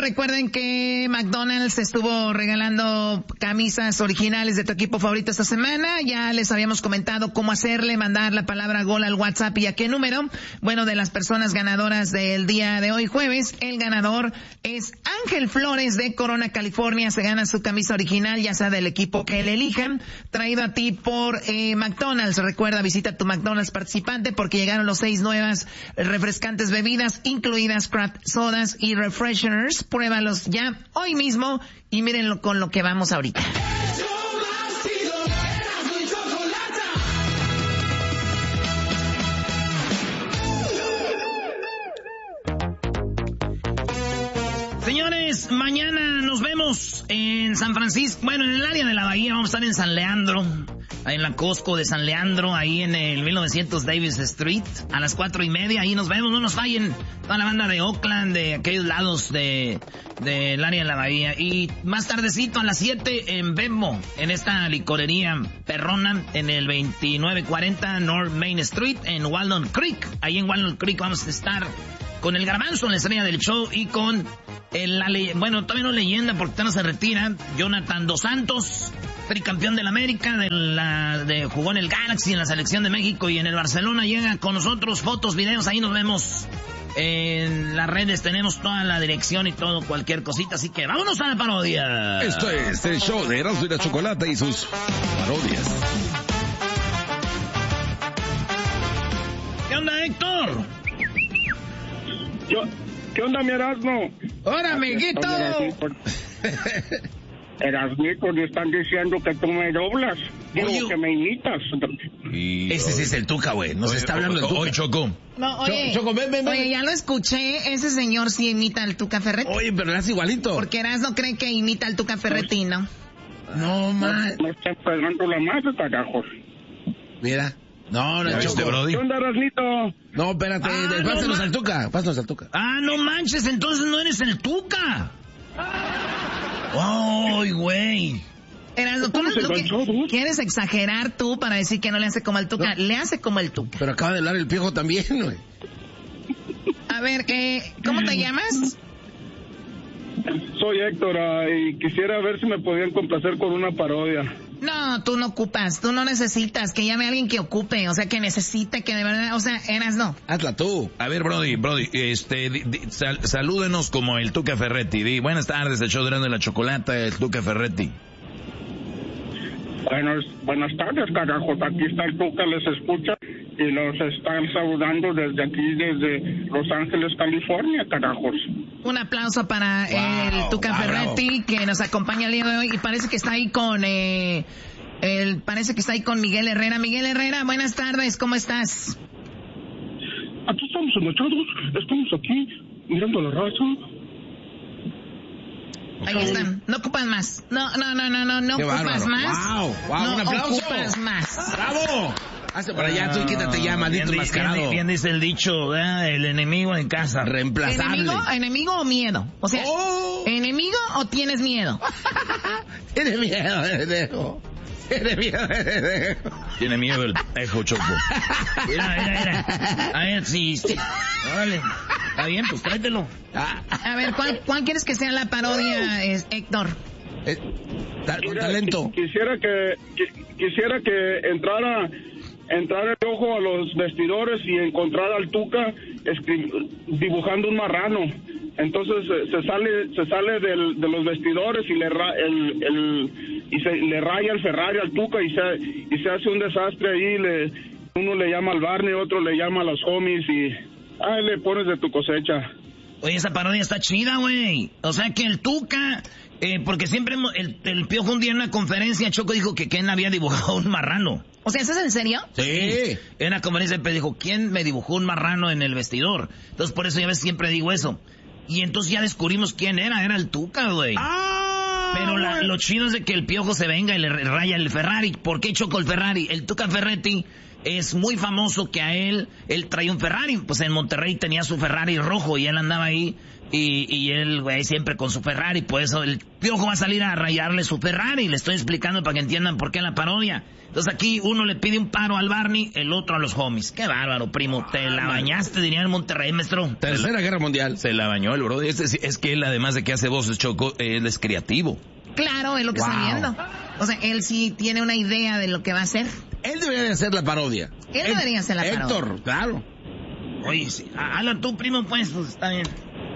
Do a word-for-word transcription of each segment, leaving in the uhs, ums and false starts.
recuerden que McDonald's estuvo regalando camisas originales de tu equipo favorito esta semana. Ya les habíamos comentado cómo hacerle, mandar la palabra gol al WhatsApp y a qué número. Bueno, de las personas ganadoras del día de hoy jueves, el ganador es Ángel Flores de Corona, California. Se gana su camisa original, ya sea del equipo que le elijan, traído a ti por eh, McDonald's. Recuerda, visita tu McDonald's participante porque llegaron los seis nuevas refrescantes bebidas, incluidas craft sodas y refreshers. Pruébalos ya hoy mismo y mírenlo con lo que vamos ahorita. Señores, mañana nos vemos en San Francisco, bueno, en el área de la Bahía. Vamos a estar en San Leandro, en la Costco de San Leandro, ahí en el mil novecientos Davis Street, a las cuatro y media. Ahí nos vemos, no nos fallen. Toda la banda de Oakland, de aquellos lados de del área de la Bahía. Y más tardecito, a las siete, en Bembo, en esta licorería perrona, en el veintinueve cuarenta North Main Street, en Walnut Creek. Ahí en Walnut Creek vamos a estar con el Garbanzo, la estrella del show, y con el, la le- bueno, todavía no leyenda porque no se retira, Jonathan Dos Santos, tricampeón del América, de la, de, jugó en el Galaxy, en la selección de México y en el Barcelona. Llega con nosotros, fotos, videos, ahí nos vemos en las redes, tenemos toda la dirección y todo, cualquier cosita, así que vámonos a la parodia. Esto es el show de Erasmo y la Chocolata y sus parodias. ¿Qué onda, Héctor? Yo, ¿qué onda, mi Erasmo? ¡Hola, amiguito! Erasmito, le están diciendo que tú me doblas. Digo Oye. que me imitas. Y... Ese sí es el Tuca, güey. Nos está hablando el Tuca. Oye, Choco. No, oye, Choco, ven, ven, ven. oye, ya lo escuché, ese señor sí imita al Tuca Ferretti. Oye, pero le hace igualito. Porque Erasmo cree que imita al Tuca Ferretti, ¿no? No, man. Me están pegando la madre, carajos. Mira. No, no, ¿Ya viste, Choco. Brody? ¿Qué onda, Erasmito? No, espérate. Ah, de- no, pásanos ma- al Tuca. Pásanos al Tuca. Ah, no manches, entonces no eres el Tuca. ¡Ay, güey! Erasmo, ¿tú, no- se tú que- enganchó, dude? quieres exagerar tú para decir que no le hace como el Tuca? Le hace como el Tuca. Pero acaba de hablar el Piojo también, güey. A ver, eh, ¿cómo te llamas? Soy Héctor ah, y quisiera ver si me podían complacer con una parodia. No, tú no ocupas, tú no necesitas, que llame a alguien que ocupe, o sea, que necesite, que de verdad, o sea, Erasmo. Hazla tú. A ver, Brody, Brody, este, di- di- sal- salúdenos como el Tuca Ferretti. Di, buenas tardes, el show de Erasmo y la Chocolata, el Tuca Ferretti. Buenas, buenas tardes, carajos. Aquí está el Tuca, les escucha y los están saludando desde aquí, desde Los Ángeles, California, carajos. Un aplauso para Wow, el Tuca wow, Ferretti, que nos acompaña el día de hoy y parece que está ahí con, eh, el, parece que está ahí con Miguel Herrera. Miguel Herrera, buenas tardes, ¿cómo estás? Aquí estamos enganchados, estamos aquí mirando la raza. Ahí están, no ocupas más. No, no, no, no, no, no Qué ocupas bárbaro. más. Wow, wow, no un aplauso. ocupas más. ¡Bravo! Hazte para allá, tú y quítate ya, maldito Bien, di- mascarado. bien, bien dice el dicho, ¿verdad? El enemigo en casa. Reemplazable. ¿Enemigo, enemigo o miedo? O sea, ¡Oh! ¿enemigo o tienes miedo? Tiene miedo, pendejo. Tiene miedo, pendejo. Tiene miedo el pejo, Choco. Mira, mira, mira. A ver, sí, sí. Órale. Está bien, pues tráetelo. A ver, ¿cuál, cuál quieres que sea la parodia, es, Héctor? Eh, ta- con Mira, talento. qui- Quisiera que, qui- quisiera que entrara, entrara el ojo a los vestidores y encontrara al Tuca escri- dibujando un marrano. Entonces eh, se sale, se sale del, de los vestidores y le ra- el, el y se le raya el Ferrari al Tuca y se y se hace un desastre ahí. Le, uno le llama al Barney, otro le llama a los homies y ahí le pones de tu cosecha. Oye, esa parodia está chida, güey. O sea que el Tuca, eh, porque siempre hemos- el, el Piojo un día en una conferencia, Choco dijo que Ken había dibujado un marrano. O sea, ¿eso es en serio? Sí. En una conferencia pero dijo, ¿quién me dibujó un marrano en el vestidor? Entonces por eso ya ves, siempre digo eso. Y entonces ya descubrimos quién era, era el Tuca, güey. ¡Ah! Pero la, lo chido es de que el Piojo se venga y le raya el Ferrari. ¿Por qué Choco el Ferrari? El Tuca Ferretti es muy famoso que a él, él trae un Ferrari, pues en Monterrey tenía su Ferrari rojo y él andaba ahí, y, y él, güey, siempre con su Ferrari, por eso el Piojo va a salir a rayarle su Ferrari, le estoy explicando para que entiendan por qué la parodia. Entonces aquí uno le pide un paro al Barney, el otro a los homies. Qué bárbaro, primo, te la bañaste, diría en Monterrey, maestro. Tercera Guerra Mundial. Se la bañó el bro. Es, es, es que él, además de que hace voces, Choco, él es creativo. Claro, es lo que Wow. está viendo. O sea, él sí tiene una idea de lo que va a hacer. Él debería de hacer la parodia. Él debería hacer la parodia. Héctor, claro. Oye, sí, hazlo tú, primo, pues, pues está bien.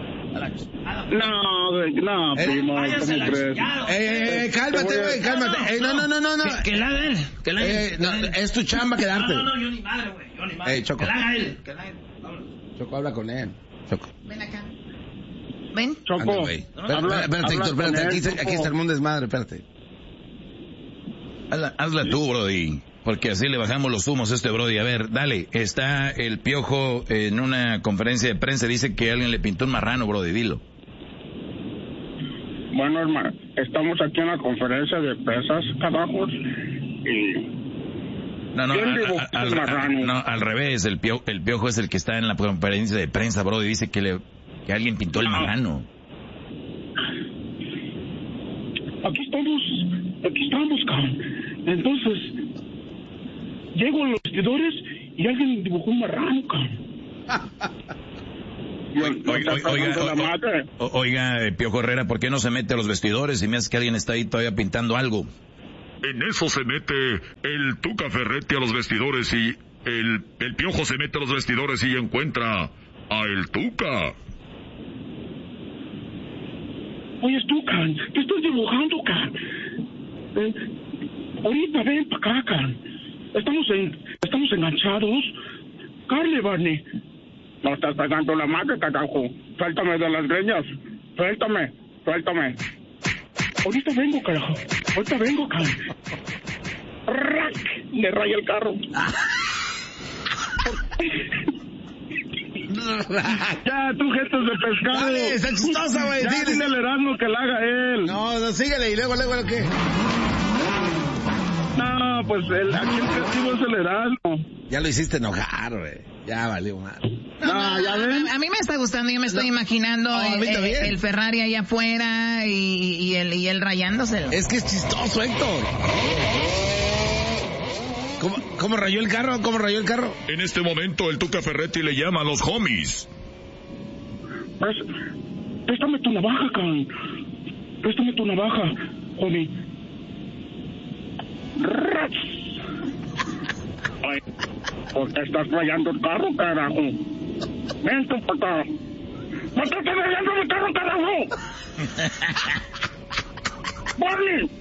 No, güey, no, Eh, primo, ¿cómo váyase la crees? chingada. Eh, eh, cálmate, güey, cálmate. Eh, no, no, no, no, no. Que, que la haga él, que la haga Eh, él. no, es tu chamba quedarte. No, no, no, yo ni madre, güey, yo ni madre. Ey, Choco. Que la haga él, que la haga él. Vámonos. Choco, habla con él. Choco. Ven acá. Ven. Choco, Anda, güey. Espérate, habla- espérate, habla Héctor, con espérate. él, Aquí, se- Choco. aquí está el mundo desmadre, espérate. Hazla, hazla tú, Brody, porque así le bajamos los humos a este Brody. A ver, dale, está el Piojo en una conferencia de prensa, dice que alguien le pintó un marrano, Brody, dilo. Bueno, hermano, estamos aquí en la conferencia de pesas, carajos, y... No, no, ¿Quién al, dibujó al- el al- marrano? no, al revés, el piojo, el Piojo es el que está en la conferencia de prensa, Brody, dice que le que alguien pintó el No. marrano. Aquí estamos, aquí estamos, cabrón. Entonces, llego a los vestidores y alguien dibujó un marrano, cabrón. Y el- Oiga, está oiga, cagando la oiga, madre. o- oiga, eh, Piojo Herrera, ¿por qué no se mete a los vestidores y me hace que alguien está ahí todavía pintando algo? En eso se mete el Tuca Ferretti a los vestidores y el, el Piojo se mete a los vestidores y encuentra a el Tuca. Oye, tú, can, ¿qué estás dibujando, can? Eh, ahorita ven para acá, can. Estamos, en, estamos enganchados. Carle, Barney. No estás pegando la madre, carajo. Suéltame de las greñas. Suéltame, suéltame. Ahorita vengo, carajo. Ahorita vengo, can. ¡Rac! Le raya el carro. Ya, tú, gestos de pescado. Dale, está chistosa, güey, Ya, dile. dile al Erasmo que la haga él. No, no, síguele y luego, luego, ¿lo qué? No, pues el, aquí el castigo es el Erasmo. Ya lo hiciste enojar, güey. Ya valió mal. No, ya ven. A, a mí me está gustando, yo me estoy imaginando No, a mí el, también. el- el Ferrari allá afuera y, y, él, y él rayándoselo. Es que es chistoso, Héctor. ¿Cómo, cómo rayó el carro? ¿Cómo rayó el carro? En este momento el Tuca Ferretti le llama a los homies. Pues, préstame tu navaja, can. Préstame tu navaja, homie. Ras. Ay, ¿por qué estás rayando el carro, carajo? Ven tú para acá. ¿Por qué estás rayando mi carro, carajo? ¡Barney!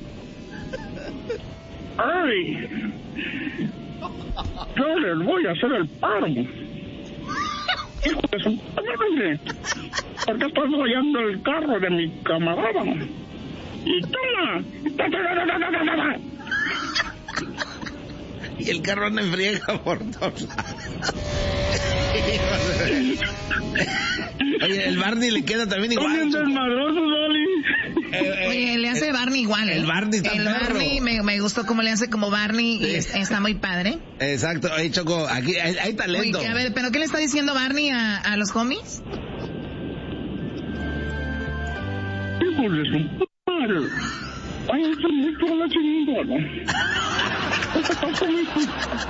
¡Ay! Yo les voy a hacer el paro. Hijo de su madre. ¿Por qué estás rayando el carro de mi camarada? Y toma. Ta, ta, ta, ta, ta, ta, ta. Y el carro anda en friega por todos lados. Oye, el Barney le queda también Son bien igual. desmadrosos, Oli. Oye, le hace Barney igual. ¿eh? el Barney está El perro. Barney me, me gustó cómo le hace como Barney y Sí. es- está muy padre. Exacto, ahí Choco, aquí hay, hay Oye, talento. que, a ver, ¿pero qué le está diciendo Barney a, a los homies? Hijo de su madre. Váyanse mucho a la chingada. Eso pasó, hijo.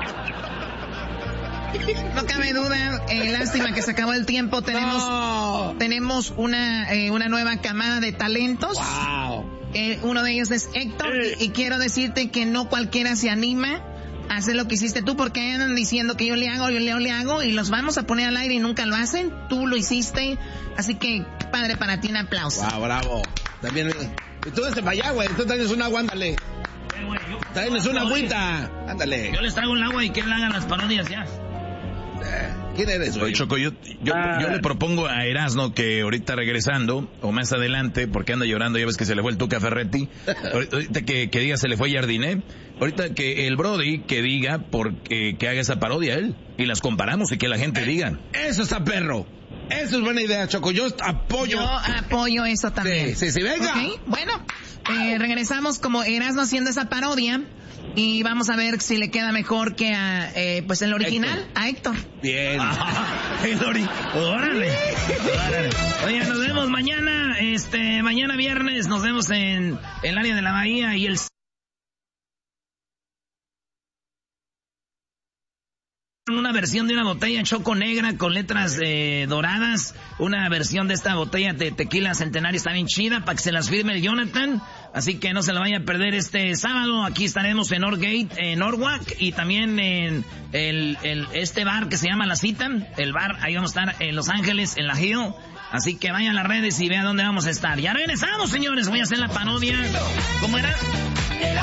No cabe duda, eh, lástima que se acabó el tiempo. Tenemos No. tenemos una eh, una nueva camada de talentos. Wow. Eh, uno de ellos es Héctor Eh. y, y quiero decirte que no cualquiera se anima a hacer lo que hiciste tú porque andan diciendo que yo le hago, yo le hago, le hago y los vamos a poner al aire y nunca lo hacen. Tú lo hiciste, así que padre para ti, un aplauso. Wow, bravo. También, eh, y tú desde para allá, güey, tú tienes un agua, ándale. Eh, güey, yo- Tienes una agüita, ándale. Yo les traigo el agua y que él haga las parodias ya. Eh, ¿Quién eres, Oye, güey? Choco, yo, yo, Ah. yo le propongo a Erasno que ahorita regresando, o más adelante, porque anda llorando, ya ves que se le fue el Tuca Ferretti, ahorita que, que diga se le fue Jardiné, ahorita que el Brody que diga porque que haga esa parodia él, y las comparamos y que la gente diga. Eso está perro. Eso es buena idea, Choco. Yo apoyo. Yo apoyo eso también. Sí, sí, sí, venga. Ok, bueno, eh, regresamos como Erasmo haciendo esa parodia. Y vamos a ver si le queda mejor que a, eh, pues el original, Héctor. a Héctor. Bien. El ori- órale, órale. Oye, nos vemos mañana, este, mañana viernes, nos vemos en el área de la bahía y el... Una versión de una botella choco negra con letras eh, doradas, una versión de esta botella de tequila centenario, está bien chida para que se las firme el Jonathan, así que no se la vaya a perder este sábado. Aquí estaremos en Northgate, en Norwalk, y también en el, el este bar que se llama La Cita, el bar, ahí vamos a estar en Los Ángeles, en la Hill, así que vayan a las redes y vean dónde vamos a estar. Ya regresamos, señores, voy a hacer la parodia. ¿Cómo era?